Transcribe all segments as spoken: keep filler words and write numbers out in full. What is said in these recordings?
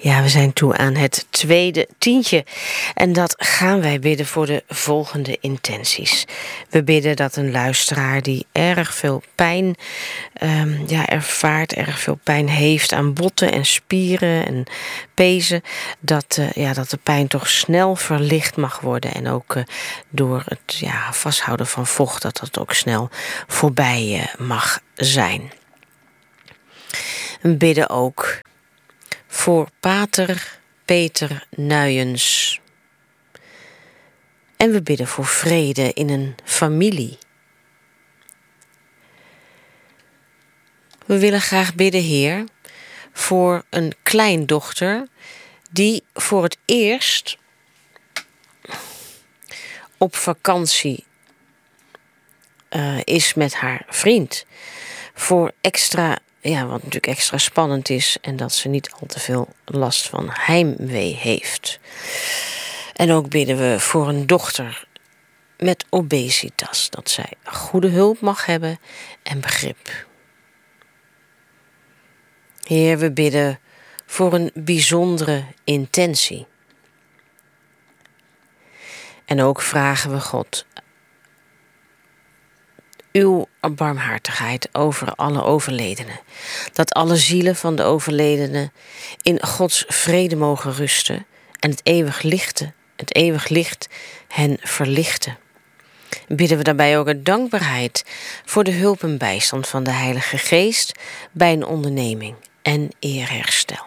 Ja, we zijn toe aan het tweede tientje. En dat gaan wij bidden voor de volgende intenties. We bidden dat een luisteraar die erg veel pijn um, ja, ervaart, erg veel pijn heeft aan botten en spieren en pezen, dat, uh, ja, dat de pijn toch snel verlicht mag worden. En ook uh, door het ja, vasthouden van vocht, dat dat ook snel voorbij uh, mag zijn. We bidden ook voor pater Peter Nuyens. En we bidden voor vrede in een familie. We willen graag bidden, Heer, voor een kleindochter die voor het eerst op vakantie uh, is met haar vriend. Voor extra, ja, wat natuurlijk extra spannend is, en dat ze niet al te veel last van heimwee heeft. En ook bidden we voor een dochter met obesitas, dat zij goede hulp mag hebben en begrip. Heer, we bidden voor een bijzondere intentie. En ook vragen we God uw barmhartigheid over alle overledenen. Dat alle zielen van de overledenen in Gods vrede mogen rusten en het eeuwig lichten, het eeuwig licht hen verlichten. Bidden we daarbij ook een dankbaarheid voor de hulp en bijstand van de Heilige Geest bij een onderneming en eerherstel.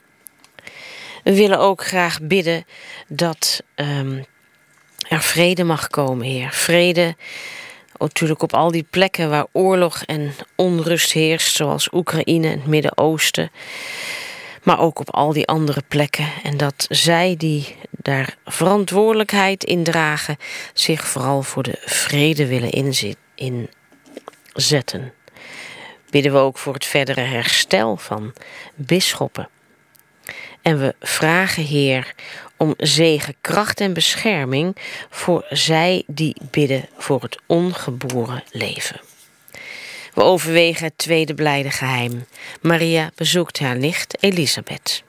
We willen ook graag bidden dat um, er vrede mag komen, Heer. Vrede natuurlijk op al die plekken waar oorlog en onrust heerst, zoals Oekraïne en het Midden-Oosten, maar ook op al die andere plekken. En dat zij die daar verantwoordelijkheid in dragen, zich vooral voor de vrede willen inzetten. Bidden we ook voor het verdere herstel van bisschoppen. En we vragen, Heer, om zegen, kracht en bescherming voor zij die bidden voor het ongeboren leven. We overwegen het tweede blijde geheim. Maria bezoekt haar nicht Elisabeth.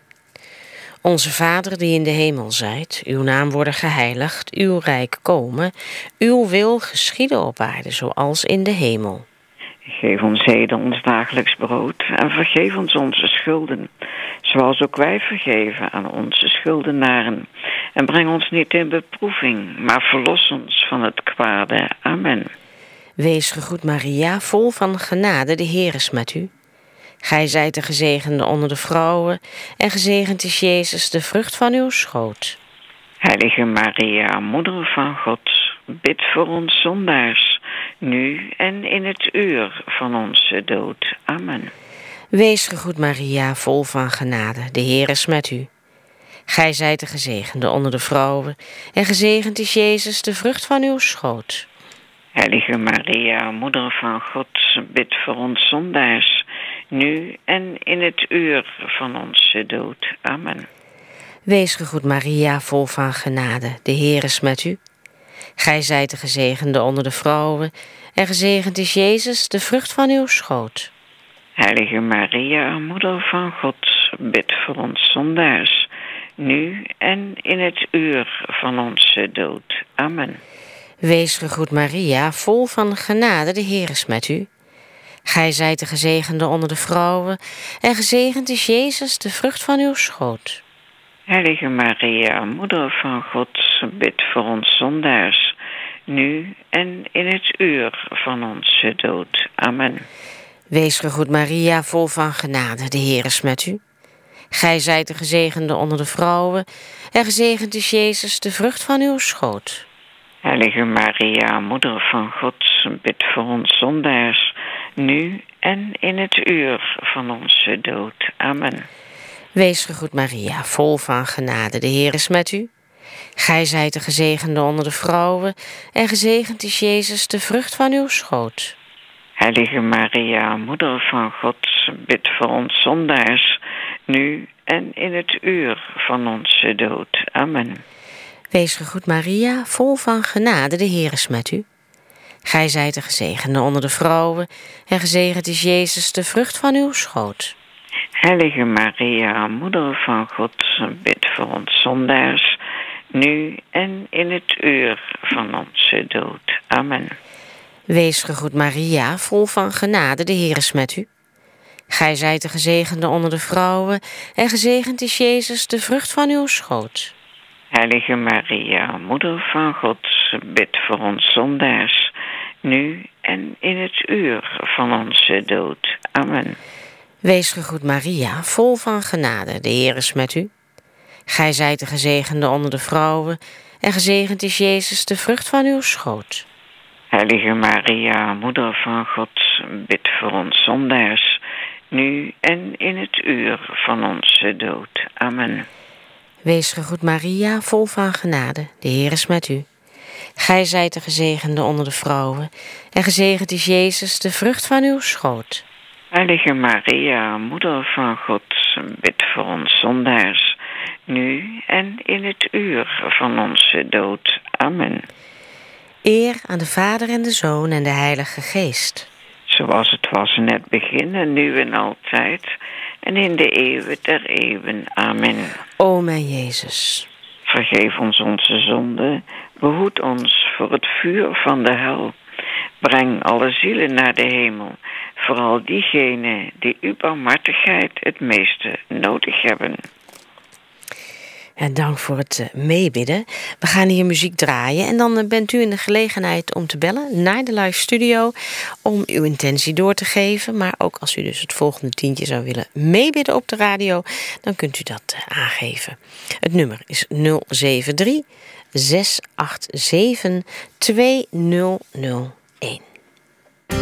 Onze Vader die in de hemel zijt, uw naam worden geheiligd, uw rijk komen, uw wil geschieden op aarde zoals in de hemel. Geef ons heden ons dagelijks brood en vergeef ons onze schulden, zoals ook wij vergeven aan onze schuldenaren. En breng ons niet in beproeving, maar verlos ons van het kwade. Amen. Wees gegroet Maria, vol van genade, de Heer is met u. Gij zijt de gezegende onder de vrouwen, en gezegend is Jezus, de vrucht van uw schoot. Heilige Maria, moeder van God, bid voor ons zondaars, nu en in het uur van onze dood. Amen. Wees gegroet Maria, vol van genade, de Heer is met u. Gij zijt de gezegende onder de vrouwen, en gezegend is Jezus, de vrucht van uw schoot. Heilige Maria, moeder van God, bid voor ons zondaars, nu en in het uur van onze dood. Amen. Wees gegroet Maria, vol van genade, de Heer is met u. Gij zijt de gezegende onder de vrouwen, en gezegend is Jezus, de vrucht van uw schoot. Heilige Maria, moeder van God, bid voor ons zondaars, nu en in het uur van onze dood. Amen. Wees gegroet Maria, vol van genade, de Heer is met u. Gij zijt de gezegende onder de vrouwen, en gezegend is Jezus, de vrucht van uw schoot. Heilige Maria, moeder van God, bid voor ons zondaars, nu en in het uur van onze dood. Amen. Wees gegroet Maria, vol van genade, de Heer is met u. Gij zijt de gezegende onder de vrouwen, en gezegend is Jezus, de vrucht van uw schoot. Heilige Maria, moeder van God, bid voor ons zondaars, nu en in het uur van onze dood. Amen. Wees gegroet Maria, vol van genade, de Heer is met u. Gij zijt de gezegende onder de vrouwen, en gezegend is Jezus, de vrucht van uw schoot. Heilige Maria, moeder van God, bid voor ons zondaars, nu en in het uur van onze dood. Amen. Wees gegroet Maria, vol van genade, de Heer is met u. Gij zijt de gezegende onder de vrouwen, en gezegend is Jezus, de vrucht van uw schoot. Heilige Maria, Moeder van God, bid voor ons zondaars, nu en in het uur van onze dood. Amen. Wees gegroet Maria, vol van genade, de Heer is met u. Gij zijt de gezegende onder de vrouwen, en gezegend is Jezus, de vrucht van uw schoot. Heilige Maria, Moeder van God, bid voor ons zondaars, nu en in het uur van onze dood. Amen. Wees gegroet Maria, vol van genade, de Heer is met u. Gij zijt de gezegende onder de vrouwen, en gezegend is Jezus, de vrucht van uw schoot. Heilige Maria, Moeder van God, bid voor ons zondaars, nu en in het uur van onze dood. Amen. Wees gegroet Maria, vol van genade, de Heer is met u. Gij zijt de gezegende onder de vrouwen, en gezegend is Jezus, de vrucht van uw schoot. Heilige Maria, Moeder van God, bid voor ons zondaars, nu en in het uur van onze dood. Amen. Eer aan de Vader en de Zoon en de Heilige Geest. Zoals het was in het begin en nu en altijd, en in de eeuwen der eeuwen. Amen. O mijn Jezus, vergeef ons onze zonden, behoed ons voor het vuur van de hel. Breng alle zielen naar de hemel, vooral diegenen die uw barmhartigheid het meeste nodig hebben. En dank voor het meebidden. We gaan hier muziek draaien en dan bent u in de gelegenheid om te bellen naar de live studio om uw intentie door te geven. Maar ook als u dus het volgende tientje zou willen meebidden op de radio, dan kunt u dat aangeven. Het nummer is nul zeven drie, zes acht zeven, twee nul nul één.